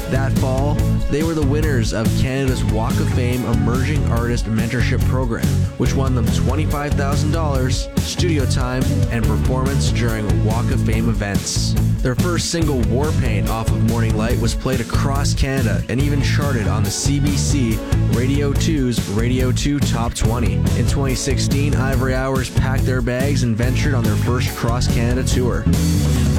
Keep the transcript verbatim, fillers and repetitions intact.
That fall, they were the winners of Canada's Walk of Fame Emerging Artist Mentorship Program, which won them twenty-five thousand dollars, studio time, and performance during Walk of Fame events. Their first single, Warpaint, off of Morning Light, was played across Canada and even charted on the C B C Radio two's Radio two Top twenty. In twenty sixteen, Ivory Hours packed their bags and ventured on their first cross-Canada tour.